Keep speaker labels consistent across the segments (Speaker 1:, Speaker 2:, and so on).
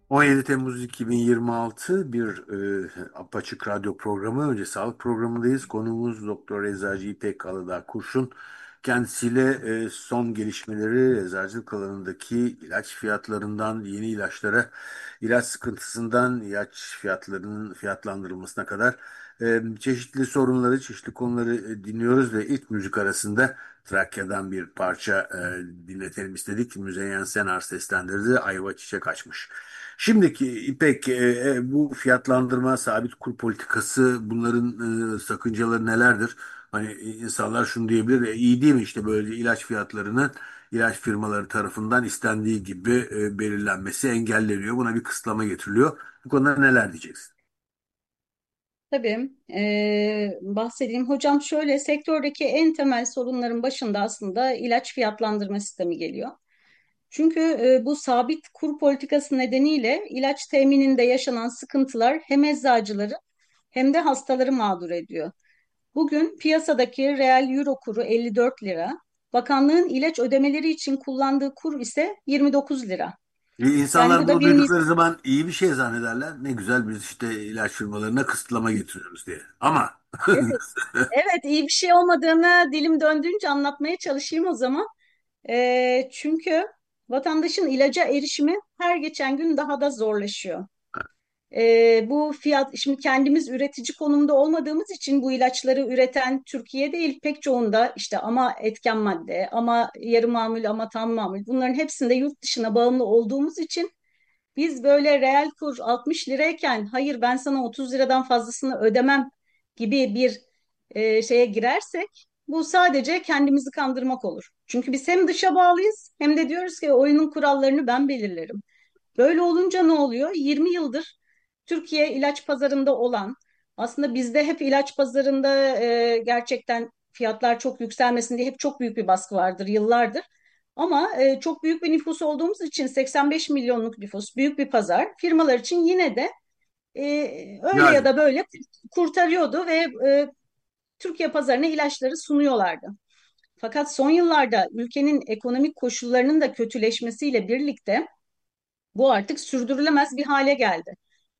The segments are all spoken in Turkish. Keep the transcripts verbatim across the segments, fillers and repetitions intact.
Speaker 1: on yedi Temmuz iki bin yirmi altı bir e, apaçık radyo programı. Önce sağlık programındayız. Konuğumuz Doktor Eczacı İpek Aladağ Kurşun. Kendisiyle e, son gelişmeleri eczacılık alanındaki ilaç fiyatlarından yeni ilaçlara, ilaç sıkıntısından ilaç fiyatlarının fiyatlandırılmasına kadar e, çeşitli sorunları, çeşitli konuları e, dinliyoruz ve ilk müzik arasında Trakya'dan bir parça e, dinletelim istedik. Müzeyyen Senar seslendirdi. Ayva Çiçek Açmış. Şimdiki İpek, e, e, bu fiyatlandırma, sabit kur politikası bunların e, sakıncaları nelerdir? Hani insanlar şunu diyebilir, e, iyi değil mi işte böyle ilaç fiyatlarının ilaç firmaları tarafından istendiği gibi e, belirlenmesi engelleniyor. Buna bir kısıtlama getiriliyor. Bu konuda neler diyeceksin?
Speaker 2: Tabii, eee, bahsedeyim. Hocam şöyle, sektördeki en temel sorunların başında aslında ilaç fiyatlandırma sistemi geliyor. Çünkü e, bu sabit kur politikası nedeniyle ilaç temininde yaşanan sıkıntılar hem eczacıları hem de hastaları mağdur ediyor. Bugün piyasadaki reel euro kuru elli dört lira, bakanlığın ilaç ödemeleri için kullandığı kur ise yirmi dokuz lira.
Speaker 1: E,
Speaker 2: Yani
Speaker 1: İnsanlar
Speaker 2: bu da
Speaker 1: bunu
Speaker 2: bir mis-
Speaker 1: duydukları zaman iyi bir şey zannederler. Ne güzel biz işte ilaç firmalarına kısıtlama getiriyoruz diye. Ama
Speaker 2: evet, evet iyi bir şey olmadığını dilim döndüğünce anlatmaya çalışayım o zaman. Ee, çünkü vatandaşın ilaca erişimi her geçen gün daha da zorlaşıyor. Ee, bu fiyat, şimdi kendimiz üretici konumda olmadığımız için bu ilaçları üreten Türkiye değil, pek çoğunda işte ama etken madde, ama yarı mamul, ama tam mamul, bunların hepsinde yurt dışına bağımlı olduğumuz için biz böyle reel kur altmış lirayken hayır ben sana otuz liradan fazlasını ödemem gibi bir e, şeye girersek bu sadece kendimizi kandırmak olur. Çünkü biz hem dışa bağlıyız hem de diyoruz ki oyunun kurallarını ben belirlerim. Böyle olunca ne oluyor? yirmi yıldır Türkiye ilaç pazarında olan, aslında bizde hep ilaç pazarında e, gerçekten fiyatlar çok yükselmesin diye hep çok büyük bir baskı vardır yıllardır. Ama e, çok büyük bir nüfus olduğumuz için seksen beş milyonluk nüfus, büyük bir pazar. Firmalar için yine de e, öyle ya
Speaker 1: yani
Speaker 2: da böyle kurtarıyordu ve e, Türkiye pazarına ilaçları sunuyorlardı. Fakat son yıllarda ülkenin ekonomik koşullarının da kötüleşmesiyle birlikte bu artık sürdürülemez bir hale geldi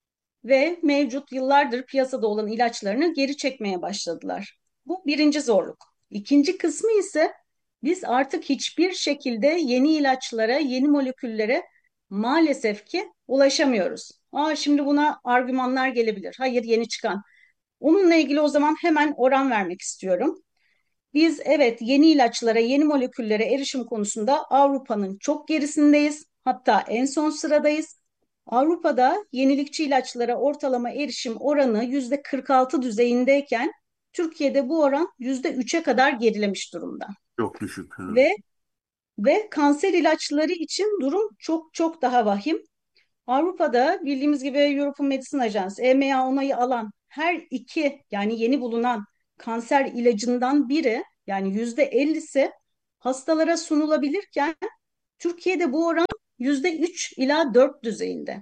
Speaker 2: ve mevcut yıllardır piyasada olan ilaçlarını geri çekmeye başladılar. Bu birinci zorluk. İkinci kısmı ise biz artık hiçbir şekilde yeni ilaçlara, yeni moleküllere maalesef ki ulaşamıyoruz. Aa, şimdi buna argümanlar gelebilir. Hayır, yeni çıkan. Onunla ilgili o zaman hemen oran vermek istiyorum. Biz evet yeni ilaçlara, yeni moleküllere erişim konusunda Avrupa'nın çok gerisindeyiz. Hatta en son sıradayız. Avrupa'da yenilikçi ilaçlara ortalama erişim oranı yüzde kırk altı düzeyindeyken Türkiye'de bu oran yüzde üçe kadar gerilemiş durumda.
Speaker 1: çok düşük. Hı.
Speaker 2: Ve ve kanser ilaçları için durum çok çok daha vahim. Avrupa'da bildiğimiz gibi European Medicine Agency, E M A onayı alan her iki yani yeni bulunan kanser ilacından biri yani yüzde ellisi hastalara sunulabilirken Türkiye'de bu oran yüzde üç ila dört düzeyinde.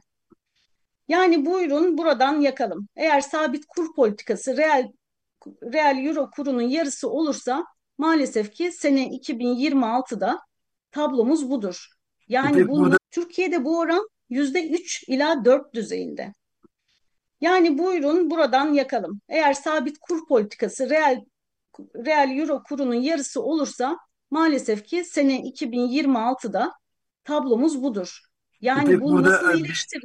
Speaker 2: Yani buyurun buradan yakalım. Eğer sabit kur politikası reel, reel euro kurunun yarısı olursa maalesef ki sene iki bin yirmi altıda tablomuz budur.
Speaker 1: E
Speaker 2: Yani
Speaker 1: peki burada
Speaker 2: bunu Türkiye'de bu oran yüzde üç ila dört düzeyinde. Yani buyurun buradan yakalım. Eğer sabit kur politikası reel, reel euro kurunun yarısı olursa maalesef ki sene iki bin yirmi altıda tablomuz budur.
Speaker 1: e
Speaker 2: Yani
Speaker 1: peki
Speaker 2: bu
Speaker 1: burada
Speaker 2: nasıl
Speaker 1: e,
Speaker 2: iyileştirir?